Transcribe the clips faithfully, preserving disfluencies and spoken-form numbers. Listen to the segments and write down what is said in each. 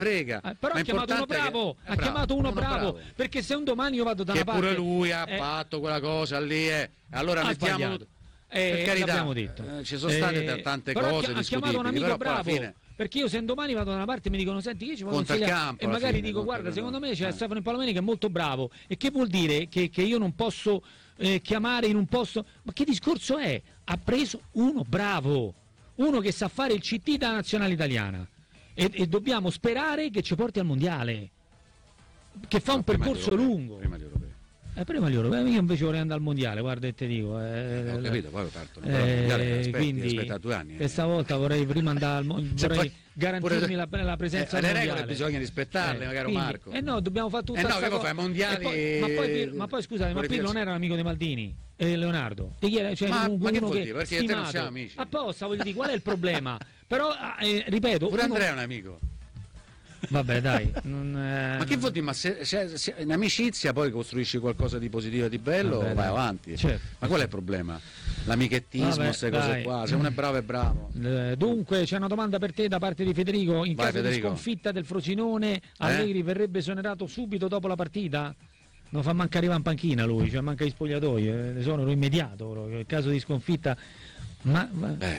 frega. Eh, però ma ha chiamato uno bravo, che... ha bravo, chiamato uno, uno bravo, bravo, perché se un domani io vado da che una parte... pure lui ha eh, fatto quella cosa lì, eh. Allora ha mettiamo... sbagliato. Per Eh, carità, l'abbiamo detto. eh, ci sono state Eh, tante però cose ha discutibili, chiamato un amico però poi alla bravo, fine... perché io se un domani vado da una parte e mi dicono senti che ci vuole Conta il consigliare campo e alla magari fine, dico conta guarda il secondo me c'è eh. Stefano Palomeni che è molto bravo, e che vuol dire che, che io non posso eh, chiamare in un posto, ma che discorso è? Ha preso uno bravo, uno che sa fare il C T da nazionale italiana, e, e dobbiamo sperare che ci porti al mondiale, che fa No, un prima percorso gli europei, lungo. Prima gli europei. Eh, prima gli europei, io invece vorrei andare al mondiale, guarda e te dico. Eh, Ho capito, poi partono. eh, Aspetti, quindi aspetta due anni. questa volta vorrei prima andare al mondiale, Se vorrei poi- garantirmi pure- la, la presenza eh, al le mondiale. regole bisogna rispettarle, magari, quindi- Marco. Eh no, dobbiamo fare tutta Eh no, sta che poi cosa. fai mondiali E poi- ma, poi, Pir- ma poi scusate, ma con le Pirlo non federazioni. era un amico di Maldini e Leonardo. E chi era? Cioè, Ma- un- ma che uno vuol che dire? Perché te non stimato. siamo amici. Apposta, voglio dire, qual è il problema? Però, eh, ripeto, Pure uno- Andrea è un amico. vabbè dai, non, eh, Ma che vuol dire? Ma se, se- se in amicizia poi costruisci qualcosa di positivo e di bello, Vabbè, vai dai. avanti. Certo. Ma qual è il problema? L'amichettismo, Vabbè, queste cose dai. qua. Se uno è bravo è bravo. Eh, dunque c'è una domanda per te da parte di Federico. In Vai, caso Federico. di sconfitta del Frosinone, Allegri verrebbe esonerato subito dopo la partita? Non fa manca arrivare in panchina lui, cioè manca gli spogliatoi, eh, esonero immediato proprio. In caso di sconfitta, ma, ma, Beh.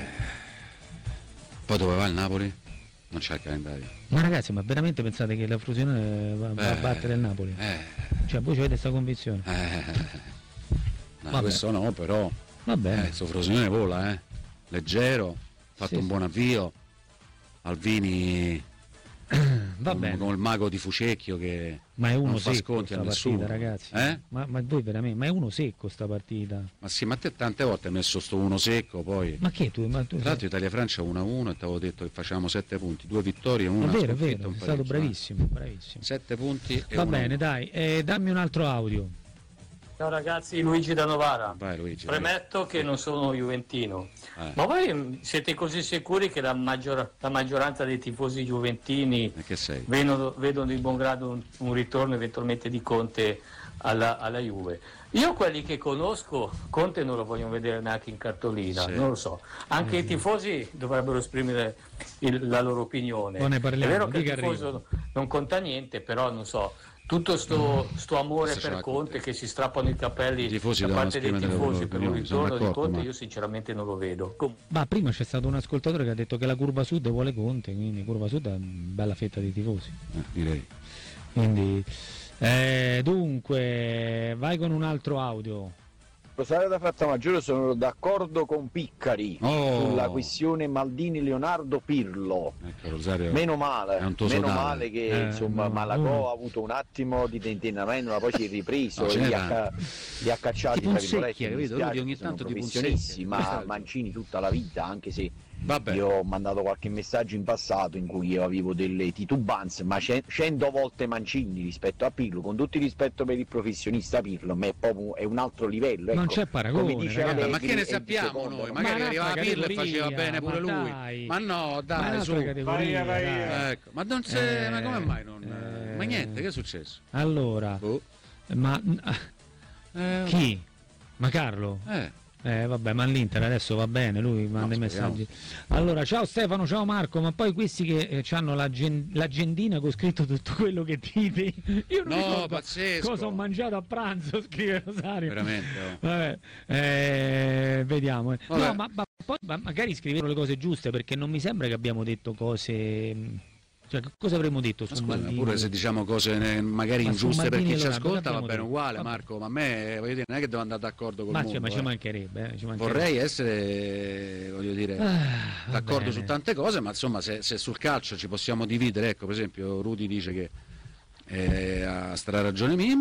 Poi dove va il Napoli? Non c'è il calendario. ma ragazzi, ma veramente pensate che la Frosinone va, va a Beh, battere il Napoli? Eh, Cioè voi avete questa convinzione? eh, no, Vabbè. questo no, però. Va bene. Eh, sto Frosinone vola, eh. Leggero, ha fatto Sì, un sì. buon avvio. Alvini Va con, bene. con il mago di Fucecchio che Ma è uno non fa secco sconti a sta nessuno. partita, ragazzi. Eh? Ma, ma voi veramente, ma è uno secco sta partita. Ma sì, ma te tante volte hai messo sto uno secco, poi. Ma che tu? Ma tu Tra l'altro Italia-Francia uno a uno e ti avevo detto che facevamo sette punti, due vittorie e è una vero, è sconfitta, vero, un sei stato pareggio, eh. bravissimo, bravissimo. sette punti e Va uno a bene, uno. dai, eh, dammi un altro audio. Ciao ragazzi, Luigi da Novara. Vai Luigi. Premetto che non sono juventino, Eh. ma voi mh, siete così sicuri che la, maggior- la maggioranza dei tifosi juventini E che sei? vedono, vedono di buon grado un, un ritorno eventualmente di Conte alla, alla Juve? Io quelli che conosco, Conte non lo voglio vedere neanche in cartolina, Sì. non lo so. Anche i tifosi dovrebbero esprimere il- la loro opinione. Poi ne È parliamo, vero che il dica tifoso non conta niente, però non so. Tutto sto, sto amore Questo ce per l'ha Conte Conte. che si strappano i capelli I tifosi da devono parte dei esprimere le loro tifosi per un opinioni, sono ritorno di d'accordo, Conte, ma- io sinceramente non lo vedo. Com- Ma prima c'è stato un ascoltatore che ha detto che la curva sud vuole Conte, quindi curva sud è una bella fetta di tifosi. Eh, direi. Quindi, eh, dunque, vai con un altro audio. Rosario da Frattamaggiore, sono d'accordo con Piccari Oh. sulla questione Maldini-Leonardo Pirlo. Ecco, Rosario. Meno male, È un tuo meno sodale. male che Eh, insomma no, Malagò uno- ha avuto un attimo di tentennamento, ma poi si è ripreso No, ce e li n'è ha, ca- li ha cacciati Tipo tra un virgolette, secchia, mi capito? dispiace, Lui ogni sono tanto tipo un professionisti, secchia. ma Esatto. Mancini tutta la vita, anche se Vabbè. io ho mandato qualche messaggio in passato in cui io avevo delle titubanze, ma ce- cento volte Mancini rispetto a Pirlo, con tutto il rispetto per il professionista Pirlo, ma è proprio è un altro livello. Non ecco. c'è paragone, Come dice ragazzi. Vabbè, ma Allegri, che ne è il sappiamo secondo noi? modo. Magari Ma arrivava un'altra Pirlo e faceva categoria, bene pure ma lui. dai. Ma no, Ma è dai, un'altra su. categoria, dai. Ecco, ma non c'è, Eh, ma come mai non. eh. Ma niente, che è successo? Allora, Oh. ma Eh, chi? Ma Carlo? Eh, Eh vabbè, ma l'Inter adesso va bene, lui manda i speriamo. messaggi. Allora, ciao Stefano, ciao Marco, ma poi questi che eh, hanno l'agendina con scritto tutto quello che dite. Io non No, ricordo pazzesco. cosa ho mangiato a pranzo, scrive Rosario. veramente. oh. Vabbè, eh, vediamo. Vabbè. No, ma, ma poi ma magari scrivete le cose giuste, perché non mi sembra che abbiamo detto cose. mh, Cioè, cosa avremmo detto Ma su scusa, Maldini? pure se diciamo cose ne- magari Ma su ingiuste per Maldini chi e ci Leonardo, ascolta che va abbiamo bene detto? uguale, Vabbè. Marco, ma a me voglio dire, non è che devo andare d'accordo con Ma, il cioè, mondo. ma ci eh. mancherebbe, eh, ci mancherebbe. Vorrei essere, voglio dire, Ah, va d'accordo bene. su tante cose, ma insomma se, se sul calcio ci possiamo dividere, ecco, per esempio Rudy dice che eh, ha stra ragione Mimmo,